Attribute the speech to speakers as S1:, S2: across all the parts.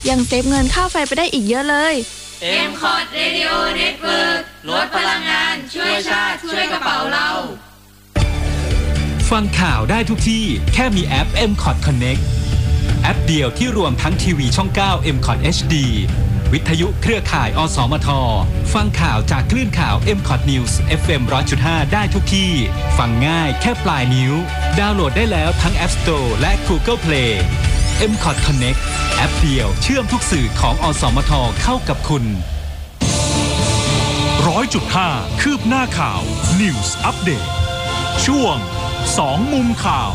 S1: ยังเซฟเงินค่าไฟไปได้อีกเยอะเลย
S2: M-Cot Radio Network ลดพลังงานช่วยชาติช่วยกระเป๋าเรา
S3: ฟังข่าวได้ทุกที่แค่มีแอป M-Cot Connect แอปเดียวที่รวมทั้งทีวีช่อง 9 M-Cot HD วิทยุเครือข่ายอสมทฟังข่าวจากคลื่นข่าว M-Cot News FM 100.5 ได้ทุกที่ฟังง่ายแค่ปลายนิ้วดาวน์โหลดได้แล้วทั้ง App Store และ Google Play M-Cot Connect แอปเดียวเชื่อมทุกสื่อของอสมทเข้ากับคุณ
S4: 100.5 คืบหน้าข่าว News Update ช่วง2มุมข่าว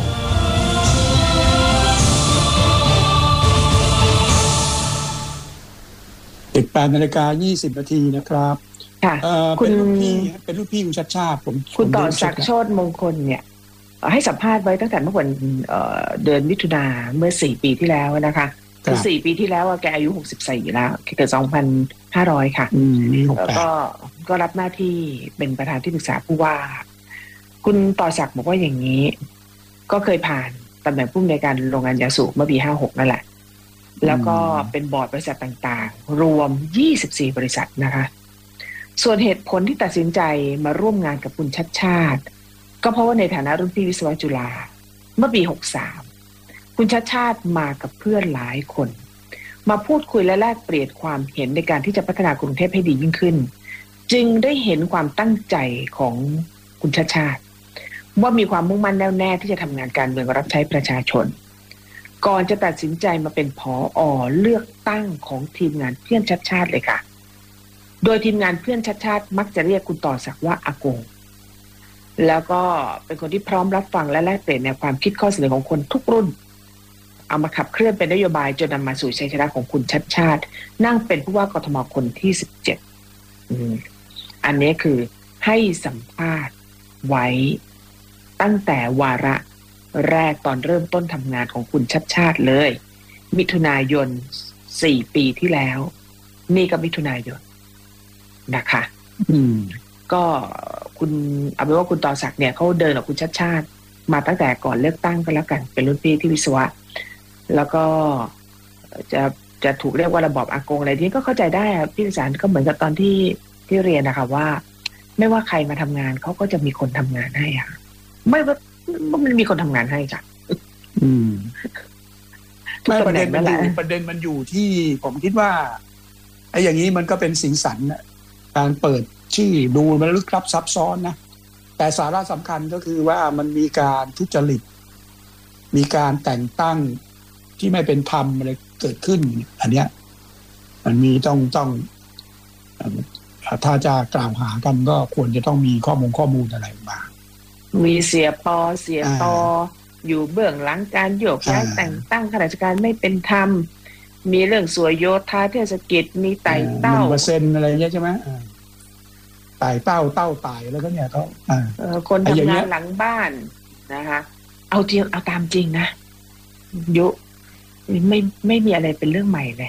S5: 18:20 น.นะครับ
S6: ค่ะ
S5: เป็นรุ่นพี่คุณชัดชาติ
S6: คุณต่อศักดิ์โชติมงคลเนี่ยให้สัมภาษณ์ไว้ตั้งแต่เมื่อวันเดือนมิถุนาเมื่อ4ปีที่แล้วนะคะคือ4ปีที่แล้วแกอายุ64แล้วเกิด2500ค่ะก็รับหน้าที่เป็นประธานที่ปรึกษาผู้ว่าคุณต่อศักดิ์บอกว่าอย่างนี้ก็เคยผ่านตำแหน่งผู้อำนวยการโรงงานยาสูบเมื่อปี56นั่นแหละแล้วก็เป็นบอร์ดบริษัทต่างๆรวม24บริษัทนะคะส่วนเหตุผลที่ตัดสินใจมาร่วมงานกับคุณชัดชาติก็เพราะว่าในฐานะรุ่นพี่วิศวะจุฬาเมื่อปี63คุณชัดชาติมากับเพื่อนหลายคนมาพูดคุยและแลกเปลี่ยนความเห็นในการที่จะพัฒนากรุงเทพให้ดียิ่งขึ้นจึงได้เห็นความตั้งใจของคุณชัดชาติว่ามีความมุ่งมั่นแน่วแน่ที่จะทำงานการเมืองรับใช้ประชาชนก่อนจะตัดสินใจมาเป็นผอ.เลือกตั้งของทีมงานเพื่อนชัดชาติเลยค่ะโดยทีมงานเพื่อนชัดชาติมักจะเรียกคุณต่อศักดิ์ว่าอากงแล้วก็เป็นคนที่พร้อมรับฟังและแลกเปลี่ยนแนวความคิดข้อเสนอของคนทุกรุ่นเอามาขับเคลื่อนเป็นนโยบายจนนำมาสู่ชัยชนะของคุณชัดชาตินั่งเป็นผู้ว่ากทมคนที่17อันนี้คือให้สัมภาษณ์ไว้ตั้งแต่วาระแรกตอนเริ่มต้นทำงานของคุณชัดชาติเลยมิถุนายน4ปีที่แล้วนี่ก็มิถุนายนนะคะก็คุณเอาเป็นว่าคุณต่อศักดิ์เนี่ยเขาเดินกับคุณชัดชาติมาตั้งแต่ก่อนเลือกตั้งก็แล้วกันเป็นรุ่นพี่ที่วิศวะแล้วก็จะถูกเรียกว่าระบอบอากงอะไรที่ก็เข้าใจได้พี่สารก็เหมือนกับตอนที่เรียนนะคะว่าไม่ว่าใครมาทำงานเขาก็จะมีคนทำงานให้อะไม่ว่ามันมีคนทำงานให้จ้ะ
S5: ไม่ประเด็นมันอยู่ที่ผมคิดว่าไอ้อย่างนี้มันก็เป็นสีสันนะการเปิดชื่อดูมันลึกลับซับซ้อนนะแต่สาระสำคัญก็คือว่ามันมีการทุจริตมีการแต่งตั้งที่ไม่เป็นธรรมอะไรเกิดขึ้นอันเนี้ยมันมีต้องถ้าจะกล่าวหากันก็ควรจะต้องมีข้อมูลอะไรมา
S6: มีเสียปออยู่เบื้องหลังการโยกย้ายแต่งตั้งข้าราชการไม่เป็นธรรมมีเรื่องสวยโยธาเทศกิจมีไต่เต้า
S5: 1%อะไรเงี้ยใช่ไหมไต่เต้าไต่แล้วก็เนี่ยเขา
S6: คนทำงานหลังบ้านนะคะเอาตามจริงนะยุไม่มีอะไรเป็นเรื่องใหม่เลย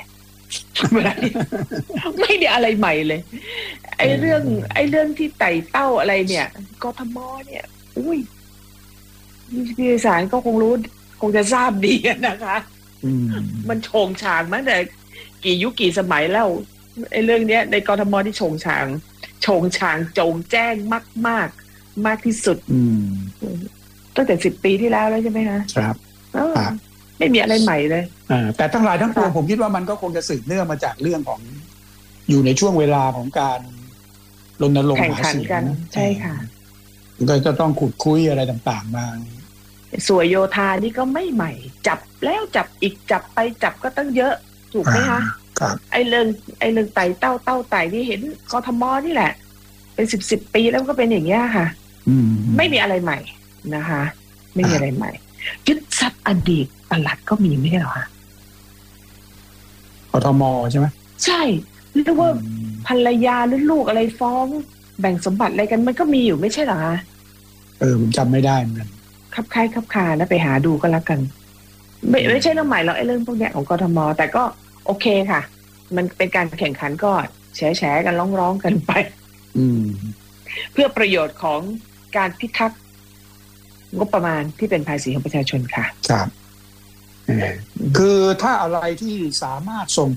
S6: ไม่มีอะไรใหม่เลยไอ้เรื่องที่ไต่เต้าอะไรเนี่ยกทมเนี่ยอุ้ยพี่สารก็คงจะทราบดีนะคะมันโฉงฉางมาแต่กี่ยุคกี่สมัยแล้วไอ้เรื่องเนี้ยในกทมที่โฉงฉางโจงแจ้งมากที่สุดตั้งแต่10 ปีที่แล้วใช่ไหมคะ
S5: ครับ
S6: ไม่มีอะไรใหม่เลย
S5: แต่ทั้งหลายทั้งปวงผมคิดว่ามันก็คงจะสืบเนื่องมาจากเรื่องของอยู่ในช่วงเวลาของการรณรงค์หาเสียง
S6: ใช่ค่ะ
S5: ก็จะต้องขุดคุยอะไรต่างๆมา
S6: สวยโยธานี่ก็ไม่ใหม่จับแล้วจับอีกจับไปจับก็ตั้งเยอะถูกไหมคะไอ้เรื่องไต่เต้าไต่ที่เห็นกทมนี่แหละเป็น10 ปีแล้วก็เป็นอย่างเงี้ยค่ะไม่มีอะไรใหม่นะคะไม่มีอะไรใหม่ยึดทรัพย์อดีตปลัดก็มีไม่ใช่หรอคะ
S5: กทมใช่ไหม
S6: ใช่หรือว่าภรรยาหรือลูกอะไรฟ้องแบ่งสมบัติอะไรกันมันก็มีอยู่ไม่ใช่หรอคะ
S5: ผมจำไม่ได้เหมือนกัน
S6: คับคานะไปหาดูก็แล้วกันไม่ใช่เรื่องใหม่หรอกไอ้เรื่องพวกเนี้ยของกทมแต่ก็โอเคค่ะมันเป็นการแข่งขันก็แฉกันร้องกันไปเพื่อประโยชน์ของการพิทักษ์งบประมาณที่เป็นภาษีของประชาชนค่ะ
S5: ครับคือถ้าอะไรที่สามารถส่ง